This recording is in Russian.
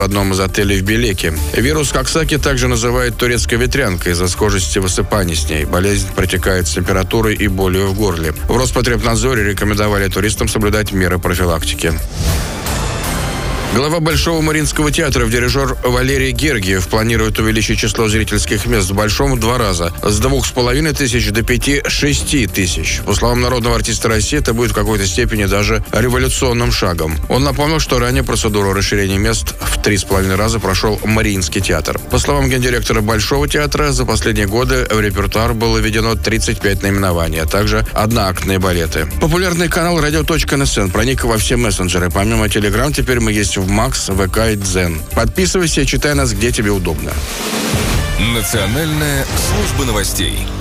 в одном из отелей в Белеке. Вирус Коксаки также называют турецкой ветрянкой из-за схожести высыпаний с ней. Болезнь протекает с температурой и болью в горле. В Роспотребнадзоре рекомендовали туристам соблюдать меры профилактики. Глава Большого Мариинского театра, дирижер Валерий Гергиев, планирует увеличить число зрительских мест в Большом в 2 раза. С 2500 до 5-6 тысяч. По словам народного артиста России, это будет в какой-то степени даже революционным шагом. Он напомнил, что ранее процедуру расширения мест в 3,5 раза прошел Мариинский театр. По словам гендиректора Большого театра, за последние годы в репертуар было введено 35 наименований, а также одноактные балеты. Популярный канал radio.nsn проник во все мессенджеры. Помимо Telegram, теперь мы есть в Макс, ВК и Дзен. Подписывайся и читай нас, где тебе удобно. Национальная служба новостей.